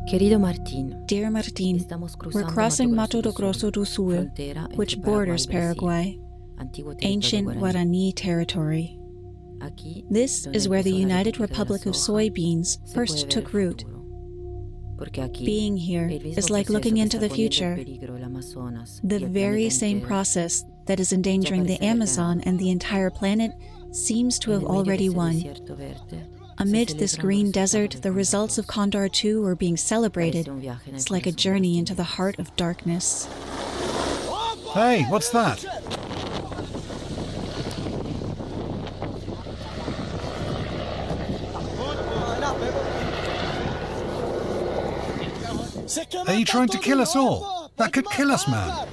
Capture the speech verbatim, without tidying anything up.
Querido Martín, Dear Martin, we're crossing Mato Grosso do Sul, which borders Paraguay, ancient Guarani territory. This is where the United Republic of Soybeans first took root. Being here is like looking into the future. The very same process that is endangering the Amazon and the entire planet seems to have already won. Amid this green desert, the results of Condor two are being celebrated. It's like a journey into the heart of darkness. Hey, what's that? Are you trying to kill us all? That could kill us, man.